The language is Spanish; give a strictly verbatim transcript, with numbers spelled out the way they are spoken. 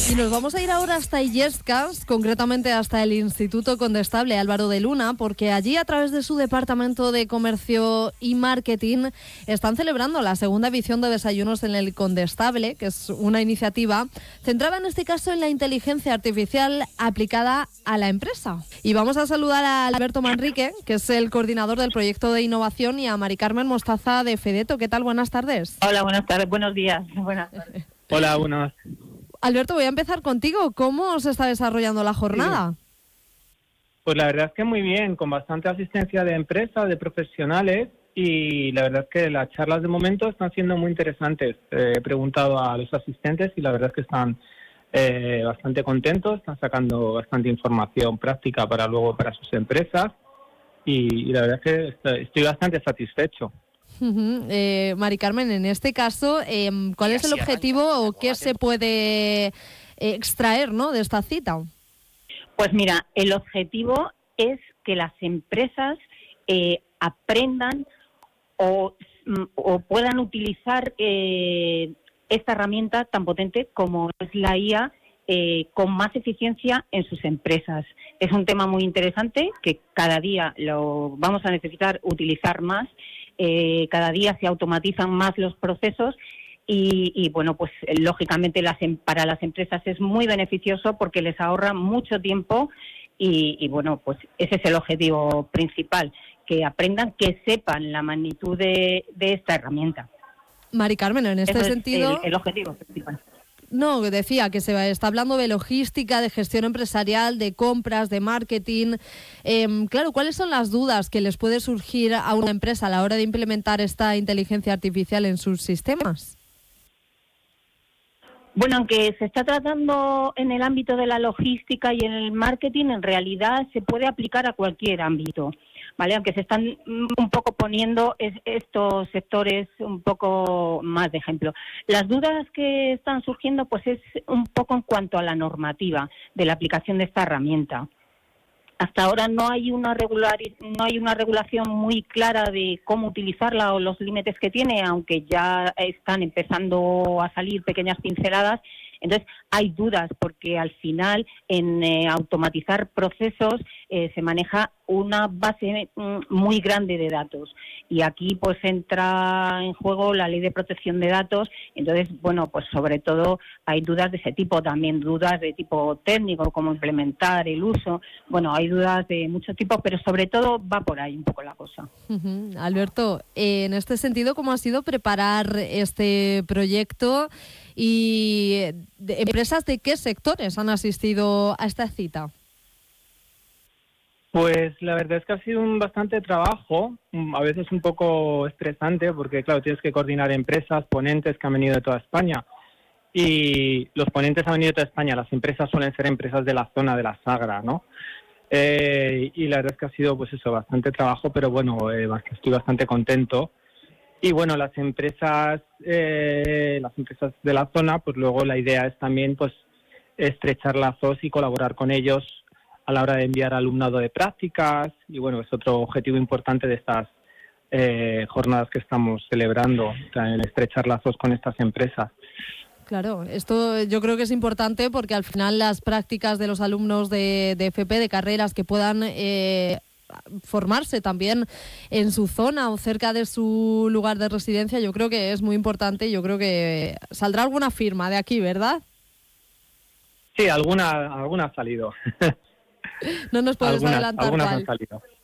Y nos vamos a ir ahora hasta Illescas, concretamente hasta el Instituto Condestable Álvaro de Luna, porque allí, a través de su Departamento de Comercio y Marketing, están celebrando la segunda edición de Desayunos en el Condestable, que es una iniciativa centrada en este caso en la inteligencia artificial aplicada a la empresa. Y vamos a saludar a Alberto Manrique, que es el coordinador del proyecto de innovación, y a Mari Carmen Mostaza de Fedeto. ¿Qué tal? Buenas tardes. Hola, buenas tardes, buenos días. Buenas tardes. Hola, buenas. Alberto, voy a empezar contigo. ¿Cómo se está desarrollando la jornada? Sí. Pues la verdad es que muy bien, con bastante asistencia de empresas, de profesionales, y la verdad es que las charlas de momento están siendo muy interesantes. Eh, he preguntado a los asistentes y la verdad es que están eh, bastante contentos, están sacando bastante información práctica para luego para sus empresas y, y la verdad es que estoy, estoy bastante satisfecho. Uh-huh. Eh, Mari Carmen, en este caso, eh, ¿cuál es el objetivo o qué se puede eh, extraer, ¿no?, de esta cita? Pues mira, el objetivo es que las empresas eh, aprendan o, o puedan utilizar eh, esta herramienta tan potente como es la I A eh, con más eficiencia en sus empresas. Es un tema muy interesante que cada día lo vamos a necesitar utilizar más. Eh, cada día se automatizan más los procesos y, y bueno, pues lógicamente las, para las empresas es muy beneficioso porque les ahorra mucho tiempo y, y bueno, pues ese es el objetivo principal, que aprendan, que sepan la magnitud de, de esta herramienta. Mari Carmen, en este Ese sentido... es el, el objetivo principal. No, decía que se está hablando de logística, de gestión empresarial, de compras, de marketing. Eh, claro, ¿cuáles son las dudas que les puede surgir a una empresa a la hora de implementar esta inteligencia artificial en sus sistemas? Bueno, aunque se está tratando en el ámbito de la logística y en el marketing, en realidad se puede aplicar a cualquier ámbito, ¿vale? Aunque se están un poco poniendo es, estos sectores un poco más de ejemplo. Las dudas que están surgiendo pues es un poco en cuanto a la normativa de la aplicación de esta herramienta. Hasta ahora no hay una regular, no hay una regulación muy clara de cómo utilizarla o los límites que tiene, aunque ya están empezando a salir pequeñas pinceladas. Entonces, hay dudas porque al final en eh, automatizar procesos eh, se maneja una base mm, muy grande de datos y aquí pues entra en juego la ley de protección de datos. Entonces, bueno, pues sobre todo hay dudas de ese tipo, también dudas de tipo técnico, cómo implementar el uso. Bueno, hay dudas de mucho tipo, pero sobre todo va por ahí un poco la cosa. Uh-huh. Alberto, eh, en este sentido, ¿cómo ha sido preparar este proyecto y de empresas de qué sectores han asistido a esta cita? Pues la verdad es que ha sido un bastante trabajo, a veces un poco estresante, porque claro, tienes que coordinar empresas, ponentes que han venido de toda España. Y los ponentes han venido de toda España, las empresas suelen ser empresas de la zona de la Sagra, ¿no? Eh, y la verdad es que ha sido pues eso, bastante trabajo, pero bueno, eh, estoy bastante contento. Y bueno, las empresas, eh, las empresas de la zona, pues luego la idea es también pues estrechar lazos y colaborar con ellos a la hora de enviar alumnado de prácticas. Y bueno, es otro objetivo importante de estas eh, jornadas que estamos celebrando, el estrechar lazos con estas empresas. Claro, esto yo creo que es importante porque al final las prácticas de los alumnos de, de F P, de carreras que puedan eh, formarse también en su zona o cerca de su lugar de residencia, yo creo que es muy importante y yo creo que saldrá alguna firma de aquí, ¿verdad? Sí, alguna, alguna ha salido. No nos puedes algunas, adelantar algunas cuál. han salido.